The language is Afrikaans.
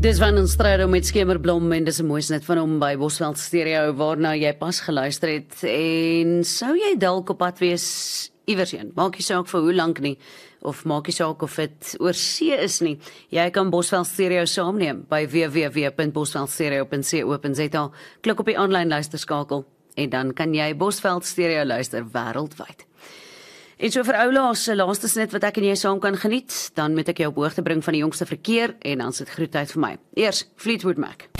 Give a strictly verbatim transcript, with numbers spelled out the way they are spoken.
Dis van ons stryde met Skemerblom en dis 'n mooi snit van hom by Bosveld Stereo waarna jy pas geluister het. En sou jy dalk op pad wees iewers heen? Maak nie saak vir hoe lank nie, of maak nie saak of dit oor see is nie. Jy kan Bosveld Stereo saamneem by w w w punt bosveld stereo punt co punt za. Klik op die aanlyn luisterskakel en dan kan jy Bosveld Stereo luister wêreldwyd. En so vir Oulaas se laaste snit wat ek en jy saam kan geniet, dan moet ek jou op hoogte bring van die jongste verkeer en dan sit groetheid vir my. Eers Fleetwood Mac.